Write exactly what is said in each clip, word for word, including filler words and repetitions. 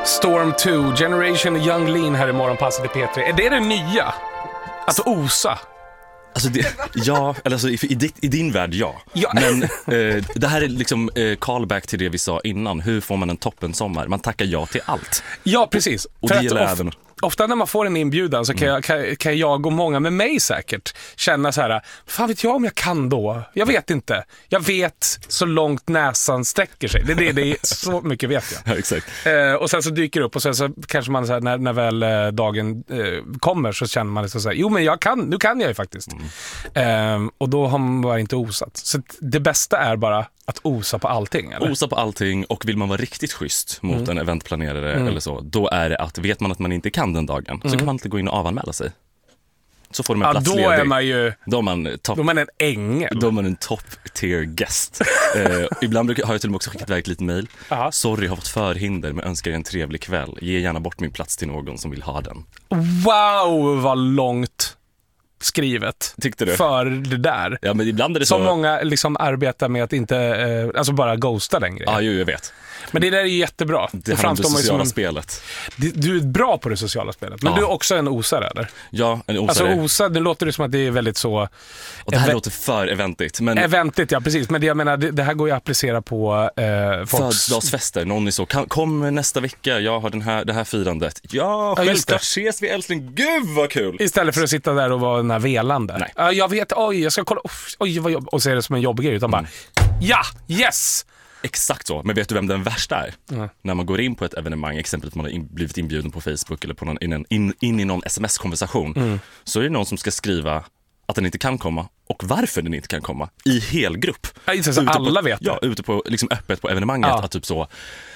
Storm två, Generation Young Lean här i morgonpasset i P tre. Är det det nya? Att osa? Alltså det, ja, eller alltså i, i, ditt, i din värld, ja. Ja. Men eh, det här är liksom eh, callback till det vi sa innan. Hur får man en toppen sommar? Man tackar ja till allt. Ja, precis. Och För det att gäller of, även... ofta när man får en inbjudan så kan, Mm. jag, kan, kan jag och många med mig säkert känna så här: fan vet jag om jag kan då? Jag vet inte. Jag vet så långt näsan sträcker sig. Det är det, det är så mycket vet jag. Ja, exakt. Eh, och sen så dyker det upp och sen så kanske man så här, när, när väl eh, dagen eh, kommer så känner man det så här: jo men jag kan, nu kan jag ju faktiskt. Mm. Eh, och då har man bara inte osat. Så det bästa är bara att osa på allting, eller? Osa på allting, och vill man vara riktigt schysst mot Mm. en eventplanerare Mm. eller så, då är det att vet man att man inte kan den dagen, Mm. så kan man inte gå in och avanmäla sig. Så får de en Ja, plats då ledig. är man ju Då är man, top, då är man en ängel. då är man en top tier guest. eh, ibland brukar, har jag till och med också skickat iväg ett litet mejl. Aha. Sorry, jag har fått förhinder, men önskar er en trevlig kväll. Ge gärna bort min plats till någon som vill ha den. Wow, vad långt skrivet. Tyckte du? För det där. Ja, men ibland är det Så så... många liksom arbetar med att inte, eh, alltså bara ghosta den grejen. Ja, jo, jag vet. Men det där är ju jättebra. Det handlar om det man ju sociala som en, spelet. du, du är bra på det sociala spelet. Men Ja. du är också en osare, eller? Ja, en osare. Alltså osa, det låter det som att det är väldigt så och det här ev- låter för eventigt, men eventigt, ja precis. Men det, jag menar, det, det här går ju att applicera på eh, folks... födelsedagsfester, någon är så, kan, kom nästa vecka, jag har den här, det här firandet. Ja, Ja, just självklart det. ses vi, älskling. Gud vad kul! Istället för att sitta där och vara den här velande. Nej. Ja, jag vet, oj, jag ska kolla, Uff, oj vad jobb, och se det som en jobbgrej, utan Mm. bara, ja, yes! Exakt så, men vet du vem den värsta är? Mm. När man går in på ett evenemang, exempelvis man har in, blivit inbjuden på Facebook eller på någon, in, en, in, in i någon sms-konversation, Mm. så är det någon som ska skriva att den inte kan komma och varför den inte kan komma i helgrupp. Ja, just det, så Ute alla på, vet Ja, det. ute på, liksom öppet på evenemanget, Ja. att typ så: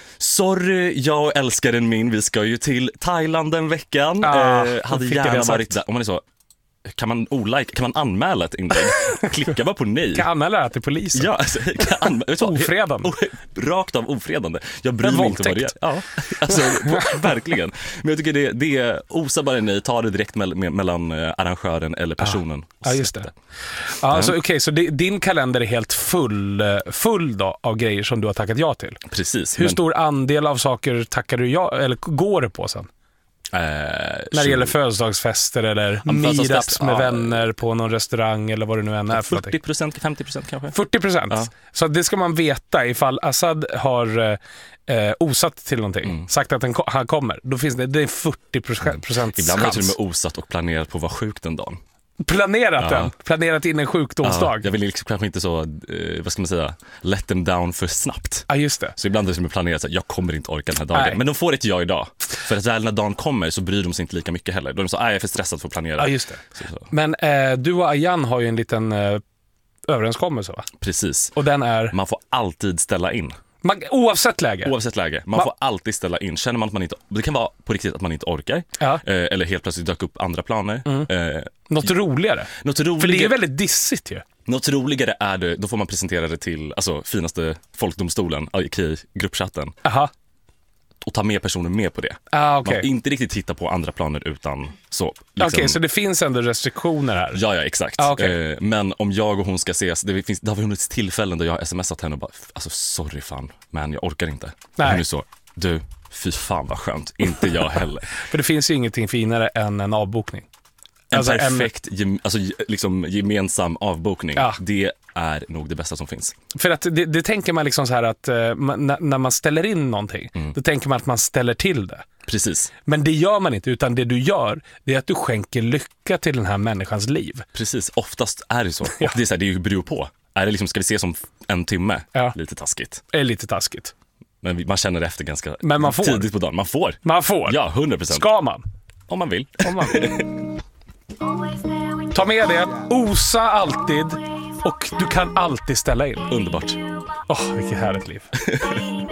sorry, jag och älskaren min, vi ska ju till Thailand den veckan. Ja, eh, hade fick jag gärna det varit sagt. där. Om man är så, kan man olike, kan man anmäla ett inlägg? Klicka bara på nej. Kan anmäla det här till polisen. Ja, alltså, kan anmäla, vet du vad? Ofredande. O- Rakt av ofredande. Jag bryr En mig inte vad det är. våldtäkt. Ja, alltså, på, verkligen. Men jag tycker det, det är osa bara nej, ta det direkt me- me- mellan eh, arrangören eller personen. och Ja, just sätt det. Ja, alltså, okej, så det, din kalender är helt full, eh, full då, av grejer som du har tackat ja till. Precis. Hur men, stor andel av saker tackar du ja, eller går det på sen? eh, När det tjugo gäller födelsedagsfester eller men meetups födelsedagsfest, med ja. vänner på någon restaurang eller vad det nu än är för fyrtio någonting. procent, femtio procent kanske. fyrtio procent. Ja. Så det ska man veta ifall Assad har eh, osat till någonting, Mm. sagt att den ko- han kommer. Då finns det, det är fyrtio procent chans. Ibland har jag till och med osat och planerat på att vara sjuk den dagen. Planerat Ja. den. Planerat in en sjukdomsdag. Ja, jag vill liksom kanske inte så, eh, vad ska man säga, let them down för snabbt. Ja, just det. Så ibland är det som är planerat att jag kommer inte orka den här dagen. Nej. Men de får ett ja idag. För att väl när dagen kommer så bryr de sig inte lika mycket heller. De är så, nej jag är för stressad för att planera. Ja, just det. Så, så. Men eh, du och Ayan har ju en liten eh, överenskommelse, va? Precis. Och den är, Man får alltid ställa in. man, oavsett läge. Oavsett läge. Man Va? får alltid ställa in. Känner man att man inte, det kan vara på riktigt att man inte orkar. Ja. Eh, eller helt plötsligt dök upp andra planer. Eh, Något roligare. något, För det är ju roligare, väldigt dissigt ju. något roligare är det, då får man presentera det till alltså, finaste folkdomstolen, okej, gruppchatten. Aha. Och ta med personer med på det. Ah, Man okej. får inte riktigt titta på andra planer utan så. Okej, liksom- så det finns ändå restriktioner här. Ja, ja, exakt. Ah, okej. eh, men om jag och hon ska ses, det, finns, det har funnits tillfällen där jag har smsat henne och bara, alltså sorry fan, men jag orkar inte. Nej. Och hon är så, du, fy fan vad skönt, inte jag heller. För det finns ju ingenting finare än en avbokning. En Alltså, en- perfekt gem, alltså, ge- liksom, gemensam avbokning, Ja. det är nog det bästa som finns. För att det, det tänker man liksom så här att eh, man, när, när man ställer in någonting, Mm. då tänker man att man ställer till det. Precis, Men det gör man inte, utan det du gör, det är att du skänker lycka till den här människans liv. precis. Oftast är det så. Ja. Och det är så här, det beror på. Är det liksom, ska vi ses om en timme? Ja. Lite taskigt. Det är lite taskigt. Men vi- man känner det efter ganska Men man får. tidigt på dagen. Man får. Man får. Ja, hundra procent. Ska man? Om man vill. Om man vill. Ta med det, osa alltid och du kan alltid ställa in. Underbart. Åh, vilket härligt liv.